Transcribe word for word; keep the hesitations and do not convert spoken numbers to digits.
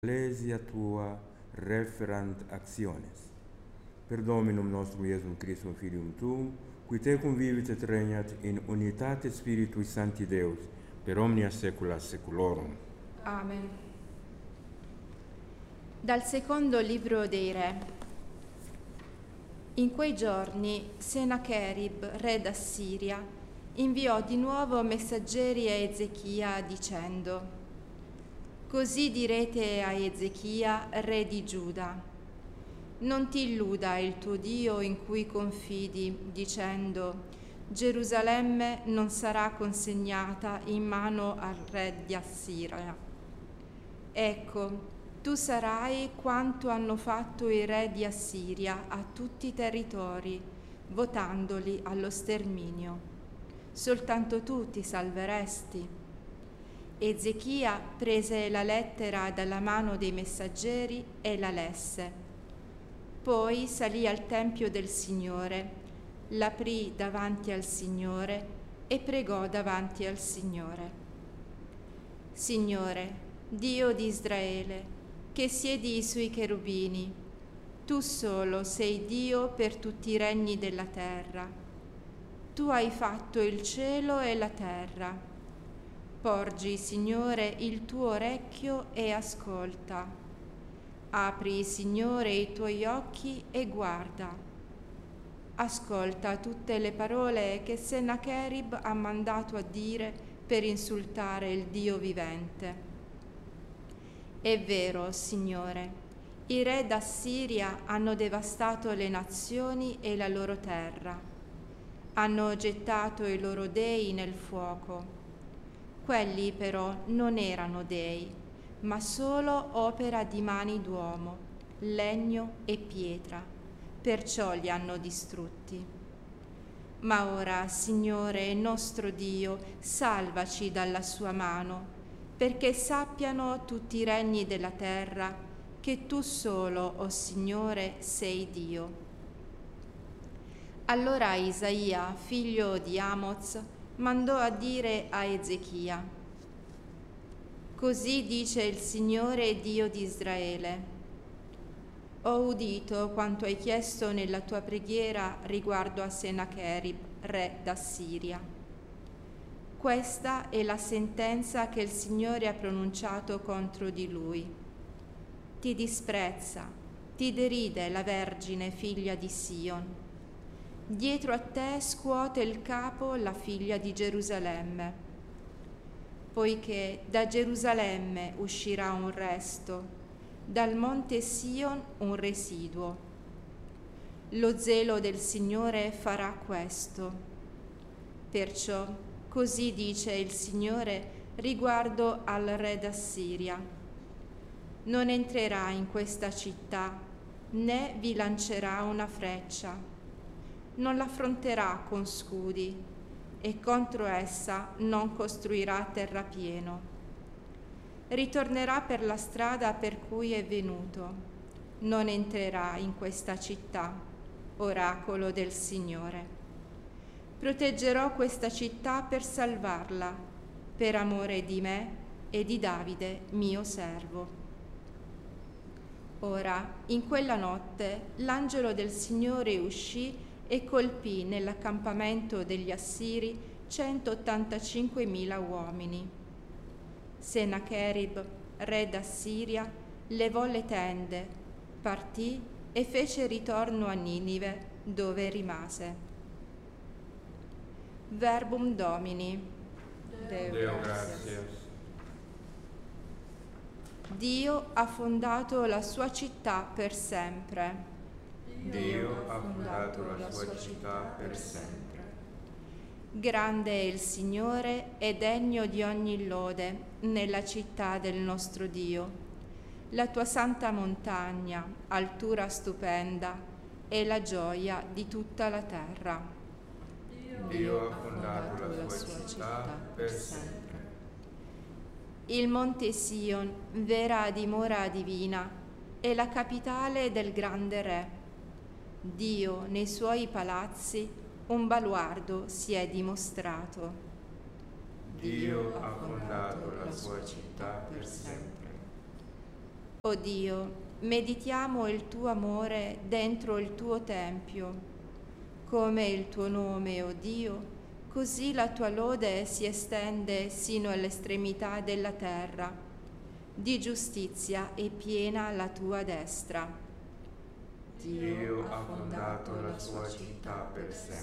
Ecclesia tua referant actiones. Per Dominum nostrum Iesum Christum Filium Tuum, qui te convivit et regnat in unitate Spiritui Sancti Deus, per omnia saecula saeculorum. Amen. Dal secondo libro dei Re. In quei giorni Senacherib, re d'Assiria, inviò di nuovo messaggeri a Ezechia dicendo: Così direte a Ezechia, re di Giuda: non ti illuda il tuo Dio in cui confidi, dicendo: Gerusalemme non sarà consegnata in mano al re di Assiria. Ecco, tu sarai quanto hanno fatto i re di Assiria a tutti i territori, votandoli allo sterminio. Soltanto tu ti salveresti. Ezechia prese la lettera dalla mano dei messaggeri e la lesse. Poi salì al tempio del Signore, l'aprì davanti al Signore e pregò davanti al Signore. Signore, Dio di Israele, che siedi sui cherubini, tu solo sei Dio per tutti i regni della terra. Tu hai fatto il cielo e la terra. Porgi, Signore, il tuo orecchio e ascolta. Apri, Signore, i tuoi occhi e guarda. Ascolta tutte le parole che Senacherib ha mandato a dire per insultare il Dio vivente. È vero, Signore, i re d'Assiria hanno devastato le nazioni e la loro terra. Hanno gettato i loro dei nel fuoco. Quelli però non erano dei, ma solo opera di mani d'uomo, legno e pietra, perciò li hanno distrutti. Ma ora, Signore nostro Dio, salvaci dalla sua mano, perché sappiano tutti i regni della terra che tu solo, o Signore, sei Dio. Allora Isaia, figlio di Amoz, mandò a dire a Ezechia: Così dice il Signore Dio di Israele: Ho udito quanto hai chiesto nella tua preghiera riguardo a Senacherib, re d'Assiria. Questa è la sentenza che il Signore ha pronunciato contro di lui. Ti disprezza, ti deride la Vergine figlia di Sion. Dietro a te scuote il capo la figlia di Gerusalemme. Poiché da Gerusalemme uscirà un resto, dal monte Sion un residuo. Lo zelo del Signore farà questo. Perciò così dice il Signore riguardo al re d'Assiria: non entrerà in questa città, né vi lancerà una freccia. Non l'affronterà con scudi e contro essa non costruirà terrapieno. Ritornerà per la strada per cui è venuto. Non entrerà in questa città, oracolo del Signore. Proteggerò questa città per salvarla, per amore di me e di Davide, mio servo. Ora, in quella notte, l'angelo del Signore uscì e colpì nell'accampamento degli Assiri centottantacinquemila uomini. Senacherib, re d'Assiria, levò le tende, partì e fece ritorno a Ninive, dove rimase. Verbum Domini. Deo, Deo gratias. Dio ha fondato la sua città per sempre. Dio ha fondato la sua città per sempre. Grande è il Signore e degno di ogni lode nella città del nostro Dio. La tua santa montagna, altura stupenda, è la gioia di tutta la terra. Dio ha fondato la sua città per sempre. Il monte Sion, vera dimora divina, è la capitale del grande Re. Dio nei suoi palazzi un baluardo si è dimostrato. Dio ha fondato la sua città per sempre. O Dio, meditiamo il tuo amore dentro il tuo tempio. Come il tuo nome, o Dio, così la tua lode si estende sino all'estremità della terra. Di giustizia è piena la tua destra. Dio ha fondato la sua città per sempre.